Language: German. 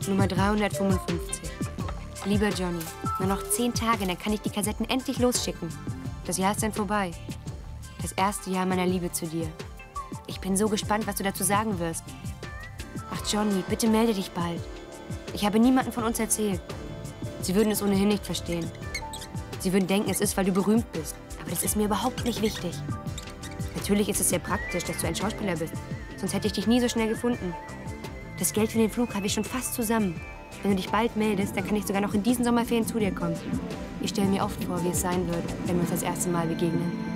Nummer 355. Lieber Johnny, nur noch 10 Tage, dann kann ich die Kassetten endlich losschicken. Das Jahr ist dann vorbei. Das erste Jahr meiner Liebe zu dir. Ich bin so gespannt, was du dazu sagen wirst. Ach Johnny, bitte melde dich bald. Ich habe niemandem von uns erzählt. Sie würden es ohnehin nicht verstehen. Sie würden denken, es ist, weil du berühmt bist. Aber das ist mir überhaupt nicht wichtig. Natürlich ist es sehr praktisch, dass du ein Schauspieler bist. Sonst hätte ich dich nie so schnell gefunden. Das Geld für den Flug habe ich schon fast zusammen. Wenn du dich bald meldest, dann kann ich sogar noch in diesen Sommerferien zu dir kommen. Ich stelle mir oft vor, wie es sein wird, wenn wir uns das erste Mal begegnen.